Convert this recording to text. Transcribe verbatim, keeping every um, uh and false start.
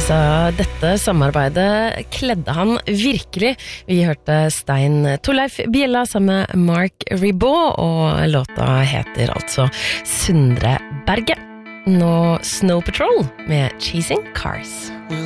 Altså, dette samarbeidet kledde han virkelig. Vi hørte Stein Torleif Bjella sammen med Mark Ribot, og låta heter altså Sundre Berge. Nå Snow Patrol med Chasing Cars.